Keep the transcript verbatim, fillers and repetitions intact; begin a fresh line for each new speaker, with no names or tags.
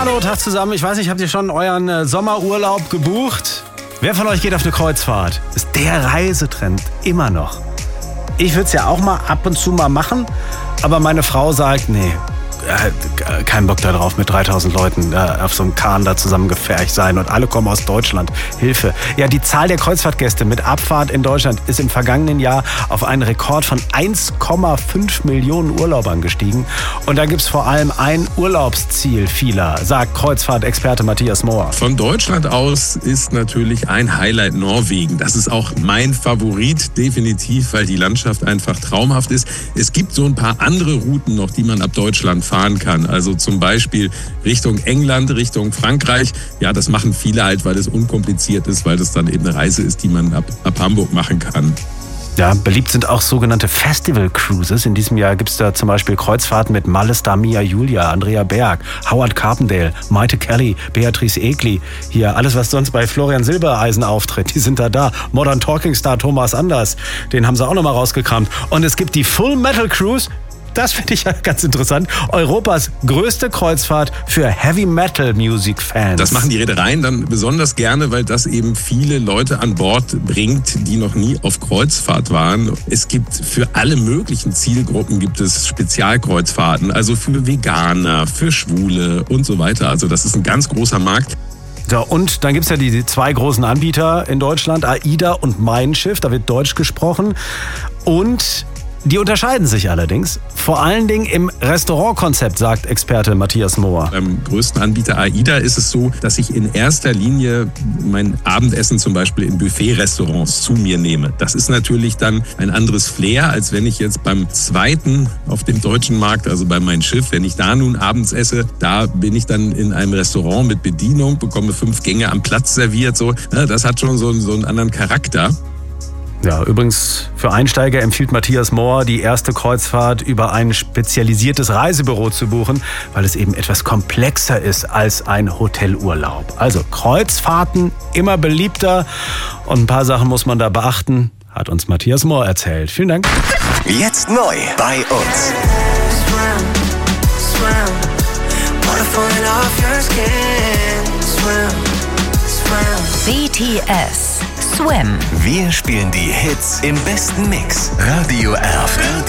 Hallo, Tag zusammen. Ich weiß nicht, habt ihr schon euren äh, Sommerurlaub gebucht? Wer von euch geht auf eine Kreuzfahrt? Ist der Reisetrend immer noch. Ich würde es ja auch mal ab und zu mal machen, aber meine Frau sagt, nee, äh, kein Bock da drauf, mit dreitausend Leuten äh, auf so einem Kahn da zusammengefercht sein und alle kommen aus Deutschland. Hilfe. Ja, die Zahl der Kreuzfahrtgäste mit Abfahrt in Deutschland ist im vergangenen Jahr auf einen Rekord von eins Komma fünf Millionen Urlaubern gestiegen. Und da gibt es vor allem ein Urlaubsziel vieler, sagt Kreuzfahrtexperte Matthias Mohr.
Von Deutschland aus ist natürlich ein Highlight Norwegen. Das ist auch mein Favorit, definitiv, weil die Landschaft einfach traumhaft ist. Es gibt so ein paar andere Routen noch, die man ab Deutschland fahren kann. Also zum Beispiel Richtung England, Richtung Frankreich. Ja, das machen viele halt, weil es unkompliziert ist, weil das dann eben eine Reise ist, die man ab, ab Hamburg machen kann.
Ja, beliebt sind auch sogenannte Festival-Cruises. In diesem Jahr gibt es da zum Beispiel Kreuzfahrten mit Malles da Mia Julia, Andrea Berg, Howard Carpendale, Maite Kelly, Beatrice Egli. Hier alles, was sonst bei Florian Silbereisen auftritt, die sind da da. Modern Talking Star Thomas Anders, den haben sie auch nochmal rausgekramt. Und es gibt die Full Metal Cruise. Das finde ich ja ganz interessant. Europas größte Kreuzfahrt für Heavy-Metal-Music-Fans.
Das machen die Reedereien dann besonders gerne, weil das eben viele Leute an Bord bringt, die noch nie auf Kreuzfahrt waren. Es gibt für alle möglichen Zielgruppen gibt es Spezialkreuzfahrten, also für Veganer, für Schwule und so weiter. Also das ist ein ganz großer Markt.
So, und dann gibt es ja die, die zwei großen Anbieter in Deutschland, AIDA und Mein Schiff, da wird Deutsch gesprochen. Und die unterscheiden sich allerdings, vor allen Dingen im Restaurantkonzept, sagt Experte Matthias Mohr.
Beim größten Anbieter AIDA ist es so, dass ich in erster Linie mein Abendessen zum Beispiel in Buffet-Restaurants zu mir nehme. Das ist natürlich dann ein anderes Flair, als wenn ich jetzt beim zweiten auf dem deutschen Markt, also bei Mein Schiff, wenn ich da nun abends esse, da bin ich dann in einem Restaurant mit Bedienung, bekomme fünf Gänge am Platz serviert. So, das hat schon so, so einen anderen Charakter.
Ja, übrigens für Einsteiger empfiehlt Matthias Mohr, die erste Kreuzfahrt über ein spezialisiertes Reisebüro zu buchen, weil es eben etwas komplexer ist als ein Hotelurlaub. Also Kreuzfahrten immer beliebter und ein paar Sachen muss man da beachten, hat uns Matthias Mohr erzählt. Vielen Dank.
Jetzt neu bei uns.
B T S. Swim.
Wir spielen die Hits im besten Mix. Radio R vier.